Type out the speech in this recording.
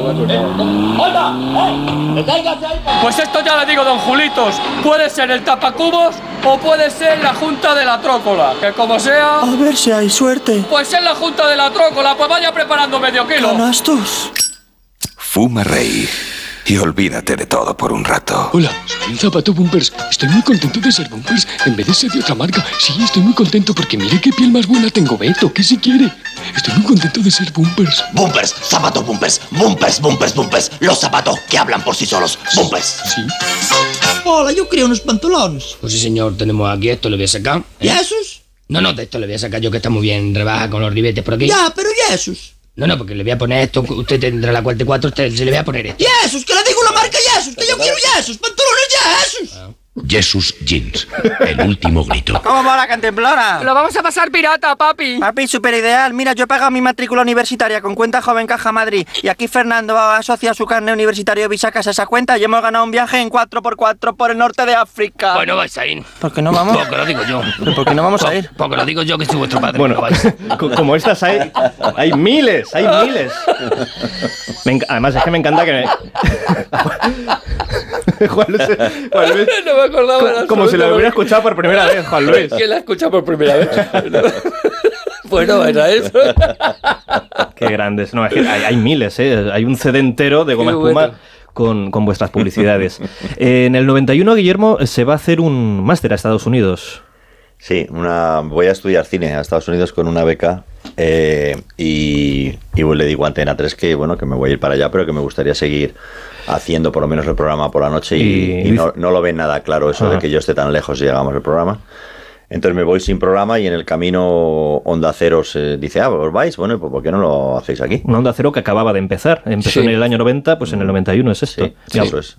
Pues esto ya le digo, don Julitos. Puede ser el tapacubos o puede ser la Junta de la Trócola. Que como sea... A ver si hay suerte. Pues es la Junta de la Trócola. Pues vaya preparando medio kilo. Canastos. Fuma, Rey, y olvídate de todo por un rato. Hola, soy un Zapato Bumpers. Estoy muy contento de ser Bumpers en vez de ser de otra marca. Sí, estoy muy contento porque mire qué piel más buena tengo, Beto. ¿Qué si quiere? Estoy muy contento de ser Bumpers. Bumpers, Zapato Bumpers, Bumpers, Bumpers, Bumpers. Los zapatos que hablan por sí solos. Bumpers. Sí. Hola, yo quería unos pantalones. Pues sí, señor, tenemos aquí esto, le voy a sacar. ¿Y esos? No, de esto le voy a sacar yo, que está muy bien rebaja con los ribetes por aquí. Ya, pero ¿y esos? No, porque le voy a poner esto, usted tendrá la 44, usted se le voy a poner esto. ¿Y esos? Que le digo la marca Yesus, que yo quiero Yesus, pantalones Yesus. Jesus Jeans, el último grito. ¿Cómo va la cantemplora? Lo vamos a pasar pirata, papi. Papi, súper ideal. Mira, yo he pagado mi matrícula universitaria con cuenta Joven Caja Madrid. Y aquí Fernando asocia su carnet universitario y sacas esa cuenta y hemos ganado un viaje en 4x4 por el norte de África. Pues no vais a ir. ¿Por qué no vamos? Porque lo digo yo. ¿Pero por qué no vamos a ir? Porque lo digo yo, que soy vuestro padre. Bueno, no vais. como estas hay miles, Además es que me encanta que me... Juan Luis, No me acordaba. como si lo hubiera escuchado por primera vez, Juan Luis. ¿Quién la escucha por primera vez? Bueno, era eso. Qué grandes. No, es que hay miles, ¿eh? Hay un CD entero de goma Qué espuma bueno. con vuestras publicidades. En el 91, Guillermo, se va a hacer un máster a Estados Unidos. Sí, voy a estudiar cine a Estados Unidos con una beca y le digo a Antena 3 que me voy a ir para allá, pero que me gustaría seguir haciendo por lo menos el programa por la noche y no lo ven nada claro eso de que yo esté tan lejos y llegamos el programa. Entonces me voy sin programa y en el camino Onda Cero se dice, ¿os vais? Bueno, pues ¿por qué no lo hacéis aquí? Una Onda Cero que acababa de empezar. Empezó en el año 90, pues en el 91 es esto. Sí, eso es.